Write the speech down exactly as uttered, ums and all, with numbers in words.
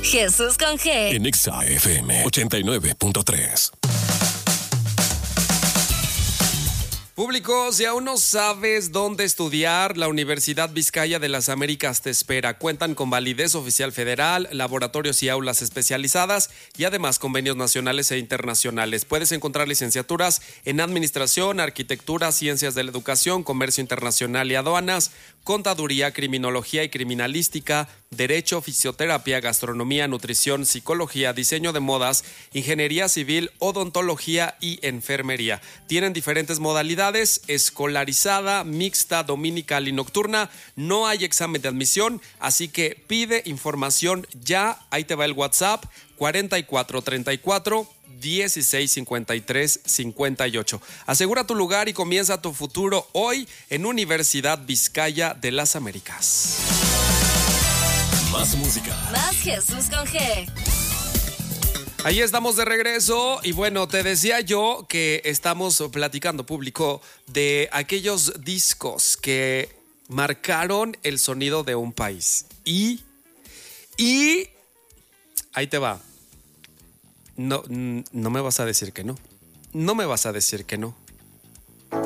Jesús con G. En Exa F M ochenta y nueve punto tres. Público, si aún no sabes dónde estudiar, la Universidad Vizcaya de las Américas te espera. Cuentan con validez oficial federal, laboratorios y aulas especializadas y además convenios nacionales e internacionales. Puedes encontrar licenciaturas en Administración, Arquitectura, Ciencias de la Educación, Comercio Internacional y Aduanas, Contaduría, Criminología y Criminalística, Derecho, Fisioterapia, Gastronomía, Nutrición, Psicología, Diseño de Modas, Ingeniería Civil, Odontología y Enfermería. Tienen diferentes modalidades: escolarizada, mixta, dominical y nocturna. No hay examen de admisión, así que pide información ya. Ahí te va el WhatsApp: cuarenta y cuatro treinta y cuatro dieciséis cincuenta y tres cincuenta y ocho. Asegura tu lugar y comienza tu futuro hoy en Universidad Vizcaya de las Américas. Más música. Más Jesús con G. Ahí estamos de regreso y bueno, te decía yo que estamos platicando, público, de aquellos discos que marcaron el sonido de un país. Y, y, ahí te va. No, no me vas a decir que no. No me vas a decir que no.